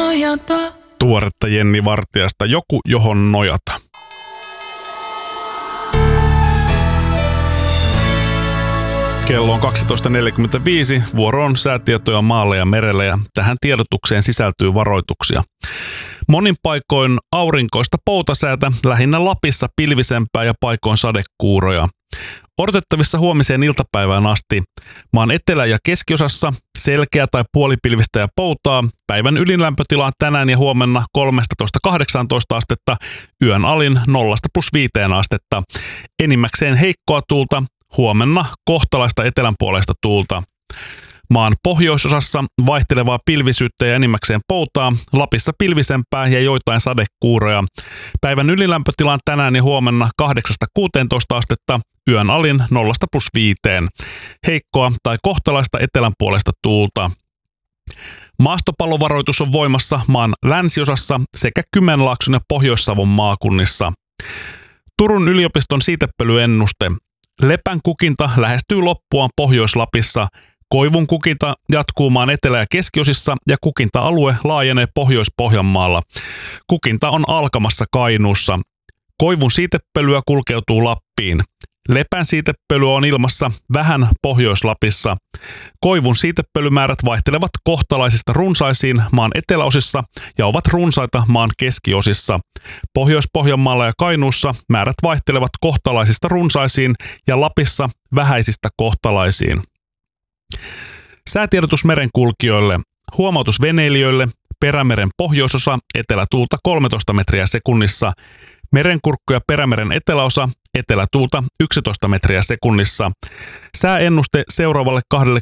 nojata. Tuoretta Jenni Vartijasta Joku, johon nojata. Kello on 12.45, vuoro on säätietoja maalla ja merellä ja tähän tiedotukseen sisältyy varoituksia. Monin paikoin aurinkoista poutasäätä, lähinnä Lapissa pilvisempää ja paikoin sadekuuroja. Odotettavissa huomiseen iltapäivään asti. Maan etelä- ja keskiosassa selkeä tai puolipilvistä ja poutaa. Päivän ylinlämpötila on tänään ja huomenna 13–18 astetta, yön alin 0–5 astetta. Enimmäkseen heikkoa tuulta, huomenna kohtalaista etelänpuoleista tuulta. Maan pohjoisosassa vaihtelevaa pilvisyyttä ja enimmäkseen poutaa, Lapissa pilvisempää ja joitain sadekuuroja. Päivän ylilämpötila on tänään ja huomenna 8–16 astetta, yön alin 0–5. Heikkoa tai kohtalaista etelänpuoleista tuulta. Maastopallovaroitus on voimassa maan länsiosassa sekä Kymenlaakson ja Pohjois-Savon maakunnissa. Turun yliopiston siitepölyennuste. Lepän kukinta lähestyy loppuaan Pohjois-Lapissa. Koivun kukinta jatkuu maan etelä- ja keskiosissa ja kukinta-alue laajenee Pohjois-Pohjanmaalla. Kukinta on alkamassa Kainuussa. Koivun siitepölyä kulkeutuu Lappiin. Lepän siitepölyä on ilmassa vähän Pohjois-Lapissa. Koivun siitepölymäärät vaihtelevat kohtalaisista runsaisiin maan eteläosissa ja ovat runsaita maan keskiosissa. Pohjois-Pohjanmaalla ja Kainuussa määrät vaihtelevat kohtalaisista runsaisiin ja Lapissa vähäisistä kohtalaisiin. Säätiedotus merenkulkijoille. Huomautus veneilijöille. Perämeren pohjoisosa, etelätuulta 13 metriä sekunnissa. Merenkurkku ja Perämeren eteläosa, etelätuulta 11 metriä sekunnissa. Sääennuste seuraavalle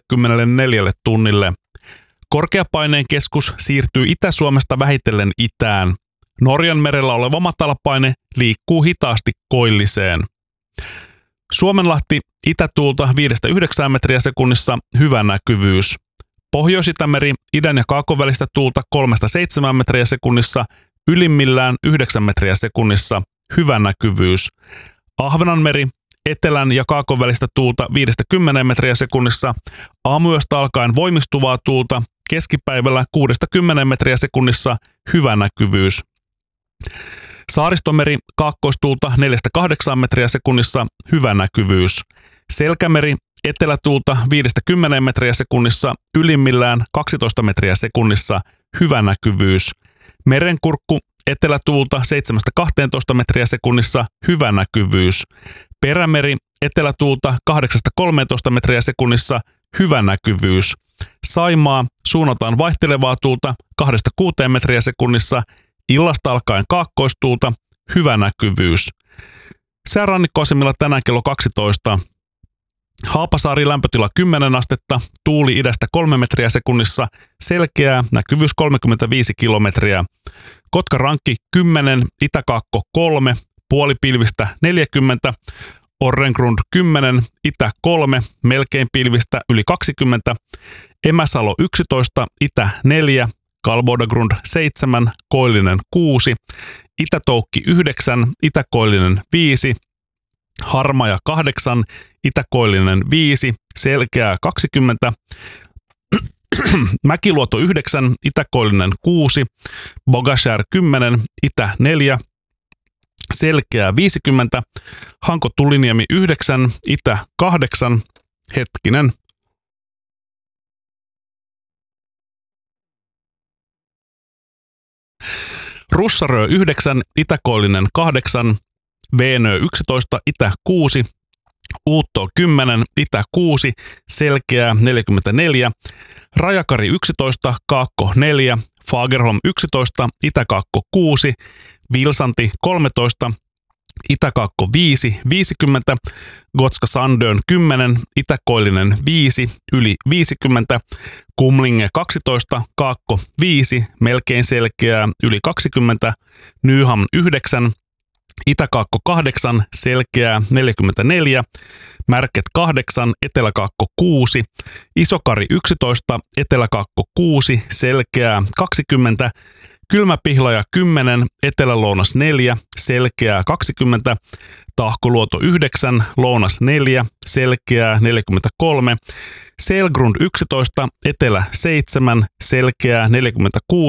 24 tunnille. Korkeapaineen keskus siirtyy Itä-Suomesta vähitellen itään. Norjan merellä oleva matalapaine liikkuu hitaasti koilliseen. Suomenlahti itätuulta 5–9 metriä sekunnissa, hyvä näkyvyys. Pohjois-Itämeri idän ja kaakon välistä tuulta 3–7 metriä sekunnissa, ylimmillään 9 metriä sekunnissa, hyvä näkyvyys. Ahvenanmeri etelän ja kaakon välistä tuulta 5–10 metriä sekunnissa, aamuyöstä alkaen voimistuvaa tuulta, keskipäivällä 6–10 metriä sekunnissa, hyvä näkyvyys. Saaristomeri kaakkoistuulta 4–8 metriä sekunnissa, hyvä näkyvyys. Selkämeri etelätuulta 5–10 metriä sekunnissa, ylimmillään 12 metriä sekunnissa, hyvä näkyvyys. Merenkurkku etelätuulta 7–12 metriä sekunnissa, hyvä näkyvyys. Perämeri etelätuulta 8–13 metriä sekunnissa, hyvä näkyvyys. Saimaa suunnataan vaihtelevaa tuulta 2–6 metriä sekunnissa, illasta alkaen kaakkoistuulta, hyvä näkyvyys. Säärannikkoasemilla tänään kello 12. Haapasaari lämpötila 10 astetta, tuuli idästä 3 metriä sekunnissa, selkeää, näkyvyys 35 kilometriä. Kotka-Rankki 10, Itä-Kaakko 3, puolipilvistä 40, Orrengrund 10, Itä 3, melkein pilvistä yli 20, Emäsalo 11, Itä 4, Kalbodagrund 7, koillinen 6, Itä-Toukki 9, Itä-koillinen 5, Harmaja 8, Itä-koillinen 5, selkeää 20, Mäkiluoto 9, Itä-koillinen 6, Bogashär 10, Itä 4, selkeää 50, Hanko-Tuliniemi 9, Itä 8, hetkinen. Russarö 9, Itä-koillinen 8, Veenö 11, Itä 6, Uutto 10, Itä 6, selkeää 44, Rajakari 11, Kaakko 4, Fagerholm 11, Itä-Kaakko 6, Vilsanti 13, Itä-Kaakko 5, 50, Gotska Sandön 10, Itä-koillinen 5, yli 50, Kumlinge 12, Kaakko 5, melkein selkeää, yli 20, Nyham 9, Itä-Kaakko 8, selkeää 44, Märket 8, Etelä-Kaakko 6, Isokari 11, Etelä-Kaakko 6, selkeää 20, Kylmäpihlaja 10, Etelä-Lounas 4, selkeää 20, Tahkoluoto 9, Lounas 4, selkeää 43, Selgrund 11, Etelä 7, selkeää 46,